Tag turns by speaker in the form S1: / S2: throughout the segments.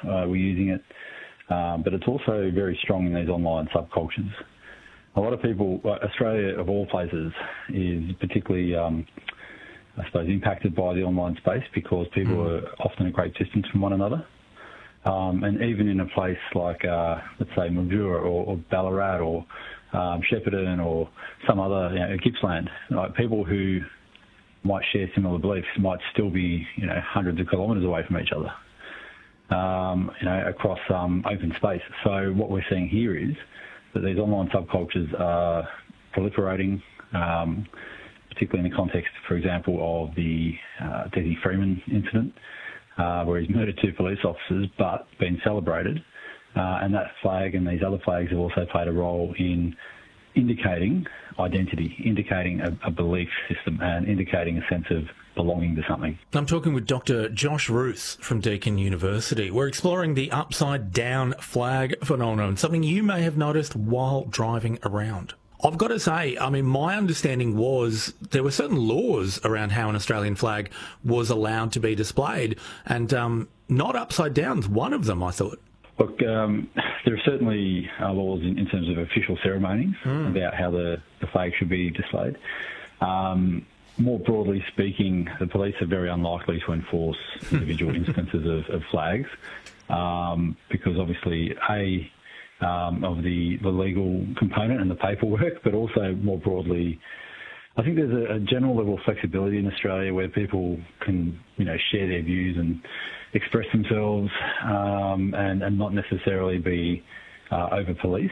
S1: were using it, but it's also very strong in these online subcultures. A lot of people, Australia of all places, is particularly, I suppose, impacted by the online space because people are often a great distance from one another. And even in a place like, let's say, Mildura or Ballarat or Shepparton or some other, Gippsland, people who might share similar beliefs might still be, hundreds of kilometres away from each other, across open space. So what we're seeing here is that these online subcultures are proliferating, particularly in the context, for example, of the Desi Freeman incident, where he's murdered 2 police officers but been celebrated. And that flag and these other flags have also played a role in indicating identity, indicating a belief system and indicating a sense of belonging to something.
S2: I'm talking with Dr. Josh Ruth from Deakin University. We're exploring the upside-down flag phenomenon, something you may have noticed while driving around. I've got to say, my understanding was there were certain laws around how an Australian flag was allowed to be displayed, and not upside down's one of them, I thought.
S1: Look, there are certainly laws in terms of official ceremonies about how the flag should be displayed. More broadly speaking, the police are very unlikely to enforce individual instances of flags because obviously, of the legal component and the paperwork, but also more broadly, I think there's a general level of flexibility in Australia where people can, share their views and express themselves and not necessarily be over-policed.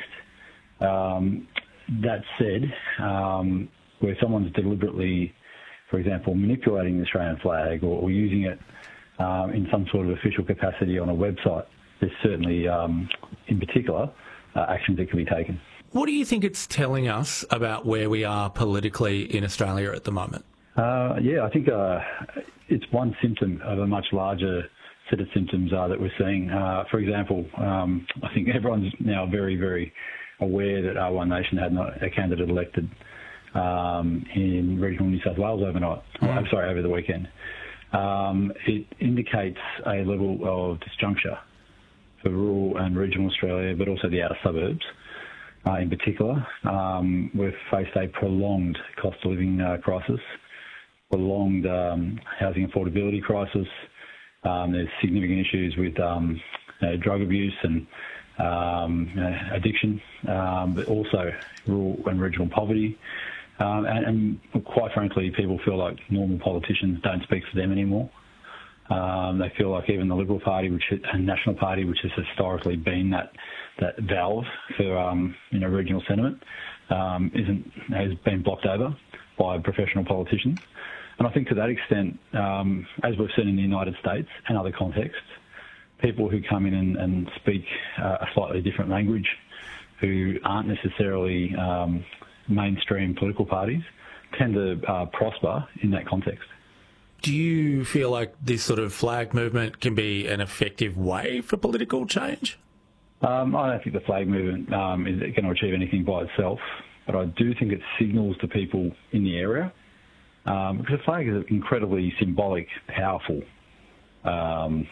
S1: That said, where someone's deliberately, for example, manipulating the Australian flag or using it in some sort of official capacity on a website, there's certainly, in particular, actions that can be taken.
S2: What do you think it's telling us about where we are politically in Australia at the moment?
S1: I think it's one symptom of a much larger set of symptoms that we're seeing. For example, I think everyone's now very, very aware that One Nation had not a candidate elected in regional New South Wales over the weekend. It indicates a level of disjuncture for rural and regional Australia, but also the outer suburbs in particular. We've faced a prolonged cost of living crisis, prolonged housing affordability crisis. There's significant issues with drug abuse and addiction, but also rural and regional poverty. And quite frankly, people feel like normal politicians don't speak for them anymore. They feel like even the Liberal Party and National Party, which has historically been that valve for regional sentiment, has been blocked over by professional politicians. And I think to that extent, as we've seen in the United States and other contexts, people who come in and speak a slightly different language, who aren't necessarily mainstream political parties, tend to prosper in that context.
S2: Do you feel like this sort of flag movement can be an effective way for political change?
S1: I don't think the flag movement is going to achieve anything by itself, but I do think it signals to people in the area, because the flag is an incredibly symbolic, powerful item.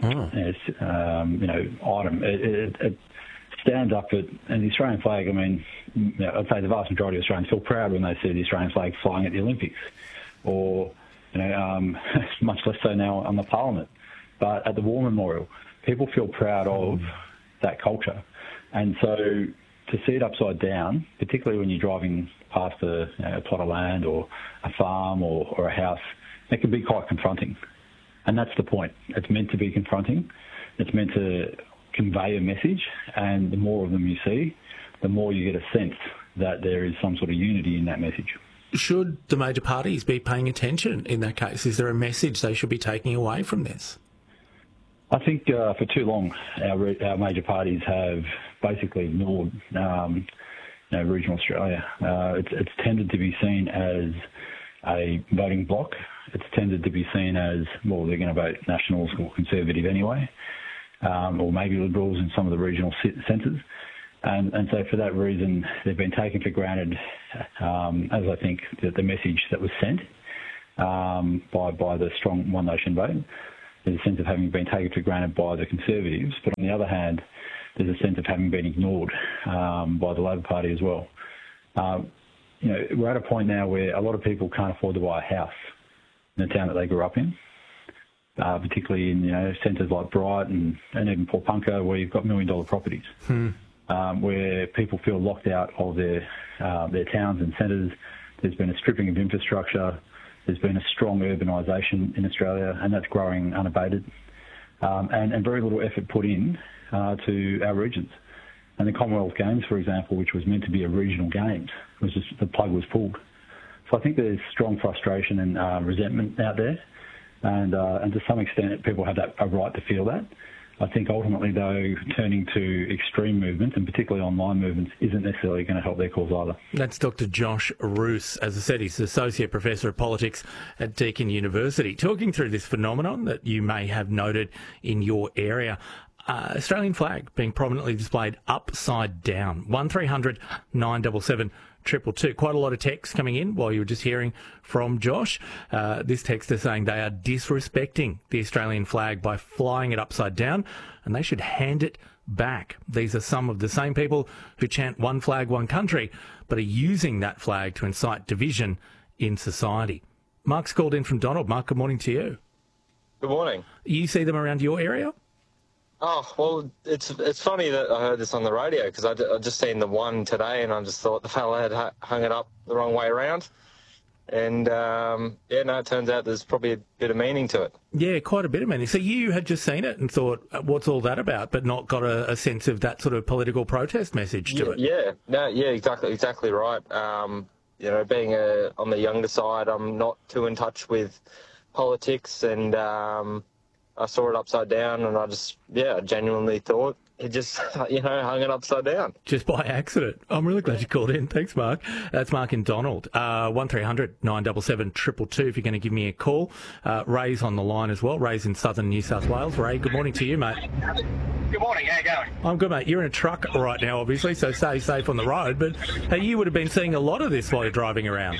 S1: It stands up and the Australian flag, I'd say the vast majority of Australians feel proud when they see the Australian flag flying at the Olympics, or much less so now on the Parliament. But at the War Memorial, people feel proud of that culture. And so to see it upside down, particularly when you're driving past a plot of land or a farm or a house, it can be quite confronting. And that's the point. It's meant to be confronting. It's meant to convey a message. And the more of them you see, the more you get a sense that there is some sort of unity in that message.
S2: Should the major parties be paying attention in that case? Is there a message they should be taking away from this?
S1: I think for too long, our major parties have basically ignored regional Australia. It's tended to be seen as a voting bloc. It's tended to be seen as, well, they're going to vote Nationals or Conservative anyway, or maybe Liberals in some of the regional centres. And so for that reason, they've been taken for granted, as I think the message that was sent by the strong One Nation vote. there's a sense of having been taken for granted by the Conservatives, but on the other hand, there's a sense of having been ignored by the Labor Party as well. We're at a point now where a lot of people can't afford to buy a house in the town that they grew up in, particularly in centres like Brighton and even Port Punker, where you've got $1 million properties, where people feel locked out of their towns and centres. There's been a stripping of infrastructure. There's been a strong urbanisation in Australia, and that's growing unabated, and very little effort put in to our regions. And the Commonwealth Games, for example, which was meant to be a regional games, the plug was pulled. So I think there's strong frustration and resentment out there, and to some extent people have a right to feel that. I think ultimately, though, turning to extreme movements, and particularly online movements, isn't necessarily going to help their cause either.
S2: That's Dr. Josh Roos. As I said, he's Associate Professor of Politics at Deakin University, talking through this phenomenon that you may have noted in your area. Australian flag being prominently displayed upside down. 1300 977 222. Quite a lot of text coming in while you were just hearing from Josh. This text is saying they are disrespecting the Australian flag by flying it upside down, and they should hand it back. These are some of the same people who chant one flag, one country, but are using that flag to incite division in society. Mark's called in from Donald. Mark, good morning to you.
S3: Good morning.
S2: You see them around your area?
S3: Oh, well, it's funny that I heard this on the radio, because I just seen the one today, and I just thought the fella had hung it up the wrong way around. And, it turns out there's probably a bit of meaning to it.
S2: Yeah, quite a bit of meaning. So you had just seen it and thought, what's all that about, but not got a sense of that sort of political protest message to it.
S3: Yeah, exactly right. Being on the younger side, I'm not too in touch with politics, and I saw it upside down, and I just, genuinely thought it just, hung it upside down.
S2: Just by accident. I'm really glad you called in. Thanks, Mark. That's Mark in Donald. 1300 977 222 if you're going to give me a call. Ray's on the line as well. Ray's in southern New South Wales. Ray, good morning to you, mate.
S4: Good morning. How you going?
S2: I'm good, mate. You're in a truck right now, obviously, so stay safe on the road. But you would have been seeing a lot of this while you're driving around.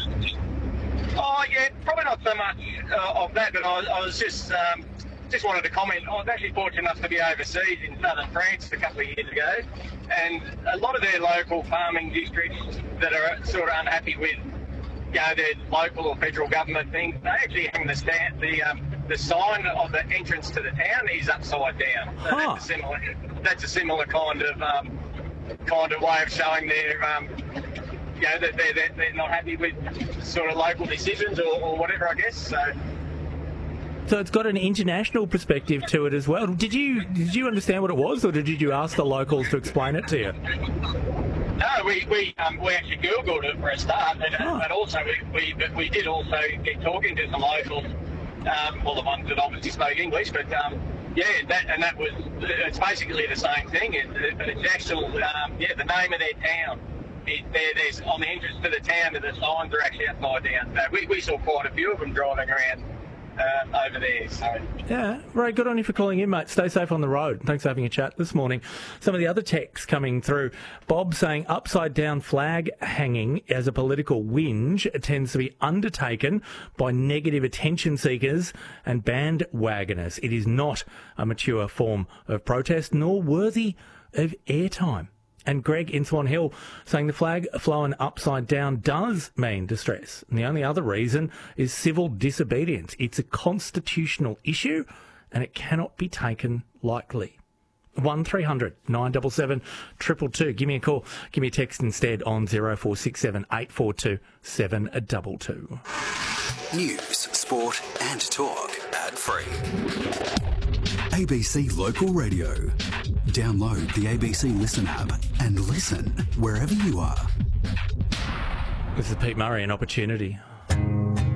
S4: Oh, yeah, probably not so much of that, but I was just wanted to comment. I was actually fortunate enough to be overseas in southern France a couple of years ago, and a lot of their local farming districts that are sort of unhappy with their local or federal government things, they actually hang the sign of the entrance to the town is upside down.
S2: Huh.
S4: That's a similar kind of way of showing their that they're not happy with sort of local decisions or whatever, I guess.
S2: So it's got an international perspective to it as well. Did you understand what it was, or did you ask the locals to explain it to you?
S4: No, we actually Googled it for a start, but also we did also get talking to some locals, the ones that obviously spoke English, but it's basically the same thing. It's actual, the name of their town. There's on the entrance to the town, the signs are actually upside down. So we saw quite a few of them driving around over there. So.
S2: Yeah, Ray, good on you for calling in, mate. Stay safe on the road. Thanks for having a chat this morning. Some of the other texts coming through. Bob saying upside down flag hanging as a political whinge tends to be undertaken by negative attention seekers and bandwagoners. It is not a mature form of protest, nor worthy of airtime. And Greg in Swan Hill saying the flag flowing upside down does mean distress. And the only other reason is civil disobedience. It's a constitutional issue and it cannot be taken lightly. 1300 977 222. Give me a call. Give me a text instead on 0467 842 722.
S5: News, sport and talk. Ad free. ABC Local Radio. Download the ABC Listen app and listen wherever you are.
S2: This is Pete Murray, An Opportunity